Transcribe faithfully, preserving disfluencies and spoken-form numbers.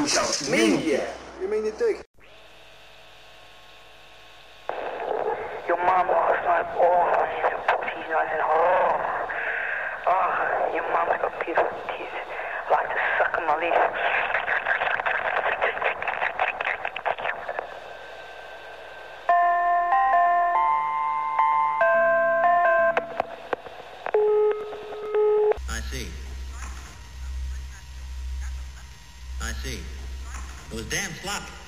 toestand. Meen je? You mean you dig? Your mom last night, oh, she's a she's nice and oh, oh, your mom's got beautiful teeth. I like to suck on my leaf. I see. I see. It was damn sloppy.